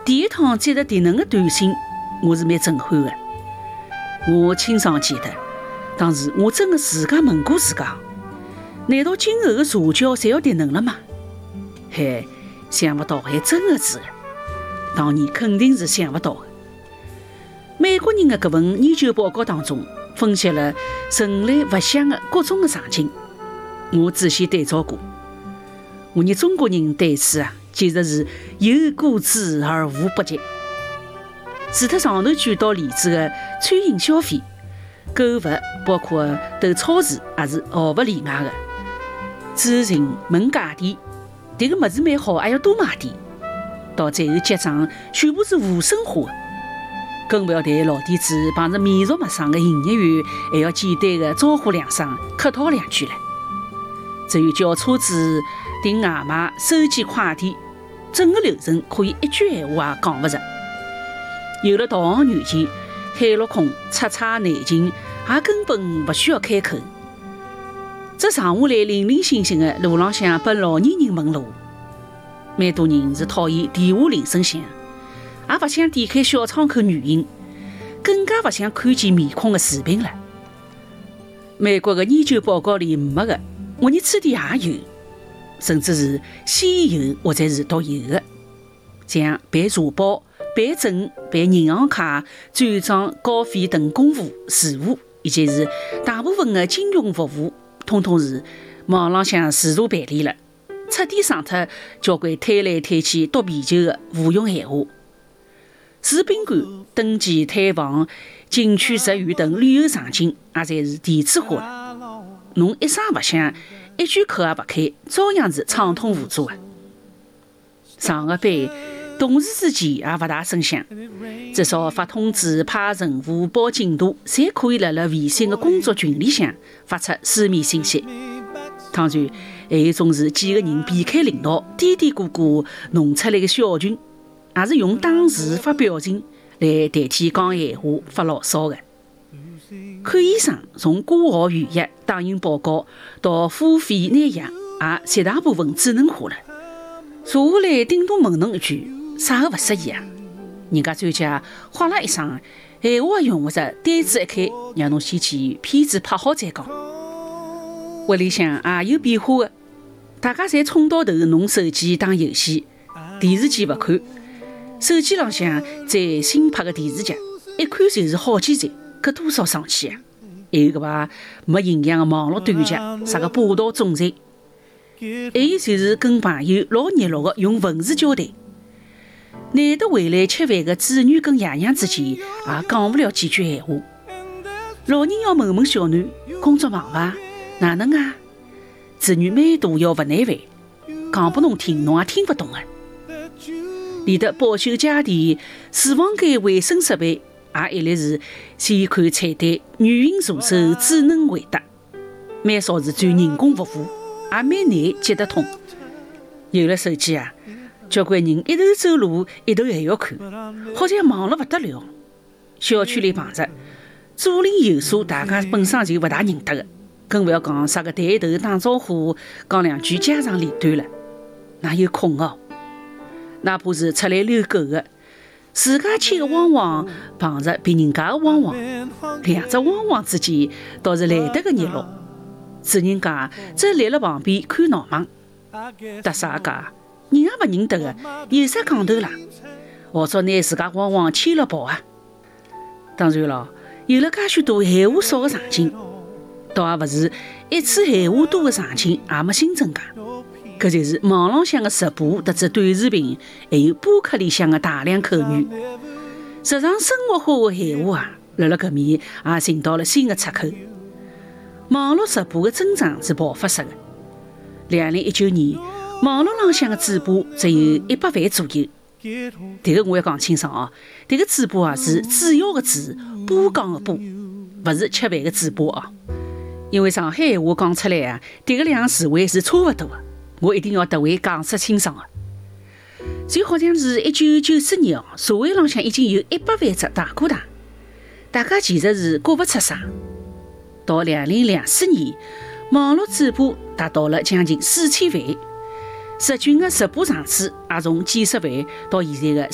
第一趟接到敌人的短信，我是蛮震撼的。我清爽记得，当时我真的自家问过自家，难道今后的社交侪要敌人了吗？嘿，想不到还真的是的。当年肯定是想不到的。美国人的搿份研究报告当中，分析了人类勿想的各种的场景，我仔细对照过。我们中国人对此其实是有过之而无不及。除脱上头举到例子的餐饮消费、购物，包括到超市，也是毫不例外的。只人问价钿，迭个物事蛮好，还要多买点。到最后结账，全部是无声化的。更不要谈老底子碰着面熟陌生的营业员，还要简单的招呼两声、客套两句了。只有叫车子、订外卖、收件快递，整个流程可以一句闲话也讲不着。有了导航软件，海陆空出差南京也根本不需要开口。这上下来零零星星的路浪向拨老年人问路，蛮多人是讨厌电话铃声响，也不想点开小窗口语音，更加不想看见面孔的视频了。美国的研究报告里没的，我们此地也有，甚至是先有或者是独有的，像办社保、办证、办银行卡、转账、交费等公务事务，以及是大部分的金融服务，统统是网浪向自助办理了，彻底省脱交关推来推去夺啤酒的无用闲话。住宾馆、登记退房、景区食园等旅游场景也侪是电子化了，侬一声不响，一句口也不开，照样是畅通无阻的。上个班，同事之间也不大声响，至少发通知、派任务、报进度，侪可以辣微信的工作群里向发出书面信息。当然，还有种是几个人避开领导，嘀嘀咕咕弄出来的小群，也是用打字发表情来代替讲闲话发牢骚的。看医生从挂号预约、打印报告到付费拿药，也绝大部分智能化了。坐下来顶多问侬一句，啥个不适意啊？人家专家哗啦一声，闲话也用不着，单子一开，让侬先去片子拍好再讲。屋里向也有变化的，大家侪冲到头弄手机打游戏，电视机不看，手机浪向载新拍的电视剧，一看就是好几集，搿多少生气啊！还有搿把没营养的网络短剧，啥个霸道总裁，还有就是跟朋友老热络的用文字交谈。难得回来吃饭的子女跟爷娘之间也讲不了几句闲话。老人要问问小囡工作忙伐？哪能啊？子女蛮多要勿耐烦，讲拨侬听，侬也听不懂的。连得保修家电、厨房间卫生设备，也一律是先看菜单，语音助手智能回答，蛮少是转人工服务，也蛮难接得通。有了手机交关人一头走路，一头还要看，好像忙了不得了。小区里碰着左邻右舍，大家本身就不大认得的，更不要讲啥个抬头打招呼，讲两句家长里短了，哪有空哦？哪怕是出来遛狗的，自家牵个汪汪碰着别人家的汪汪，两只汪汪之间倒是来得个热络。主人家则立了旁边看闹忙，搭啥家人也不认得的，有啥讲头啦？或者拿自家汪汪牵了跑啊！当然了，有了介许多闲话少的场景，倒也不是一次闲话多的场景也没新增加。搿就是网浪向的直播、特指短视频，还有播客里向的大量口语。日常生活化的闲话辣搿面也寻到了新的出口。网络直播的增长是爆发式的。2019年，网络浪向的主播只有100万左右。迭个我要讲清爽哦，迭个主播是主要的主，播讲的播，勿是吃饭的主播哦。因为上海话讲出来迭个两个词汇是差勿多的，我一定要特为讲述清爽的。就好像是1994年社会浪向已经有100万只大哥大，大家其实是觉勿出啥。到2024年，网络主播达到了将近4000万，日均的直播场次也从几十万到现在的